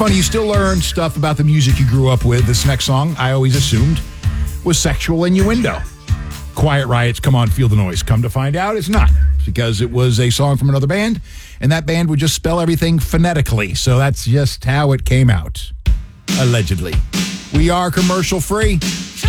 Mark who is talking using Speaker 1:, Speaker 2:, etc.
Speaker 1: funny, you still learn stuff about the music you grew up with. This next song, I always assumed, was sexual innuendo. Quiet Riot's Come On Feel the Noise. Come to find out, it's not, because it was a song from another band, and that band would just spell everything phonetically. So that's just how it came out, allegedly. We are commercial free.